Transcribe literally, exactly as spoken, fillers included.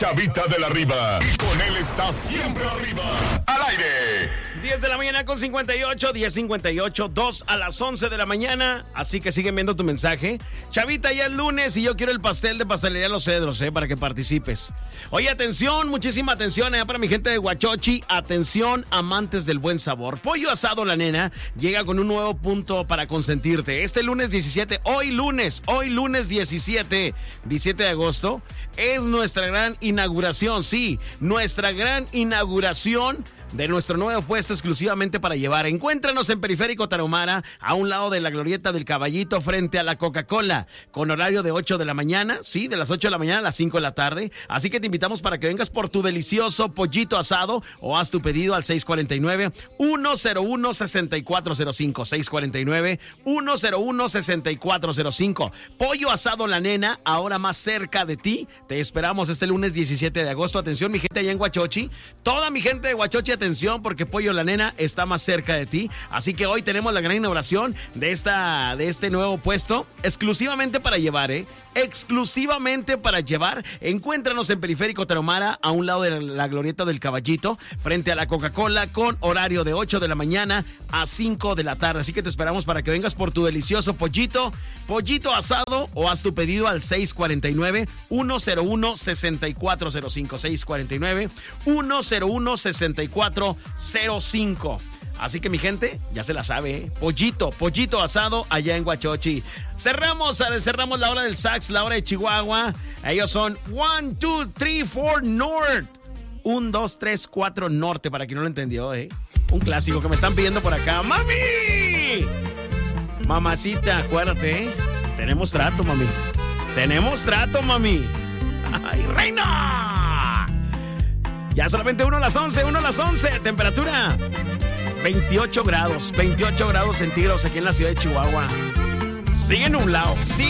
Chavita de la Riva. Con él está siempre arriba. Al aire. diez de la mañana con cincuenta y ocho, diez cincuenta y ocho, dos a las once de la mañana. Así que siguen viendo tu mensaje. Chavita, ya es lunes y yo quiero el pastel de Pastelería Los Cedros, eh, para que participes. Oye, atención, muchísima atención allá para mi gente de Huachochi. Atención, amantes del buen sabor. Pollo Asado La Nena llega con un nuevo punto para consentirte. Este lunes diecisiete, hoy lunes, hoy lunes diecisiete, diecisiete de agosto, es nuestra gran inauguración, sí, nuestra gran inauguración de nuestro nuevo puesto exclusivamente para llevar. Encuéntranos en Periférico Tarahumara, a un lado de la Glorieta del Caballito, frente a la Coca-Cola, con horario de ocho de la mañana, sí, de las ocho de la mañana a las cinco de la tarde. Así que te invitamos para que vengas por tu delicioso pollito asado o haz tu pedido al seis cuatro nueve, uno cero uno, seis cuatro cero cinco, seis cuatro nueve, uno cero uno, seis cuatro cero cinco. Pollo Asado La Nena, ahora más cerca de ti. Te esperamos este lunes diecisiete de agosto. Atención, mi gente allá en Huachochi. Toda mi gente de Huachochi, atención, porque Pollo La Nena está más cerca de ti. Así que hoy tenemos la gran inauguración de esta de este nuevo puesto exclusivamente para llevar, ¿eh? Exclusivamente para llevar. Encuéntranos en Periférico Tarahumara, a un lado de la Glorieta del Caballito, frente a la Coca-Cola, con horario de ocho de la mañana a cinco de la tarde. Así que te esperamos para que vengas por tu delicioso pollito, pollito asado, o haz tu pedido al seis cuatro nueve, uno cero uno, seis cuatro cero cinco, seis cuatro nueve, uno cero uno, seis cuatro cero cinco. Así que mi gente, ya se la sabe, ¿eh? Pollito, pollito asado allá en Huachochi. Cerramos, cerramos la hora del sax, la hora de Chihuahua. Ellos son one, two, three, four, North. uno, dos, tres, cuatro, Norte, para quien no lo entendió, ¿eh? Un clásico que me están pidiendo por acá. ¡Mami! Mamacita, acuérdate, ¿eh? Tenemos trato, mami. Tenemos trato, mami. ¡Ay, reina! Ya solamente uno a las once, uno a las once. Temperatura veintiocho grados, veintiocho grados centígrados aquí en la ciudad de Chihuahua. Sigue nublado, sigue